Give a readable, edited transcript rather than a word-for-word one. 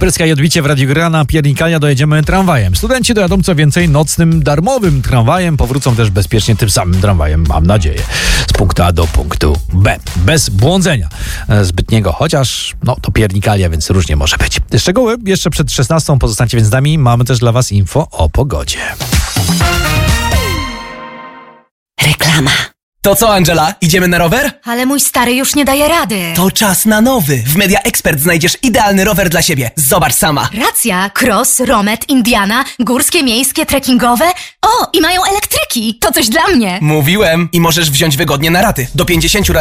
Pryska i odbicie w Radiu Grana, Piernikalia dojedziemy tramwajem. Studenci dojadą co więcej nocnym, darmowym tramwajem. Powrócą też bezpiecznie tym samym tramwajem, mam nadzieję. Z punktu A do punktu B. Bez błądzenia zbytniego, chociaż to Piernikalia, więc różnie może być. Szczegóły jeszcze przed 16. Pozostańcie więc z nami. Mamy też dla was info o pogodzie. Reklama. To co, Angela? Idziemy na rower? Ale mój stary już nie daje rady. To czas na nowy. W Media Expert znajdziesz idealny rower dla siebie. Zobacz sama. Racja, cross, romet, Indiana, górskie, miejskie, trekkingowe. O, i mają elektryki. To coś dla mnie. Mówiłem. I możesz wziąć wygodnie na raty. Do 50 razy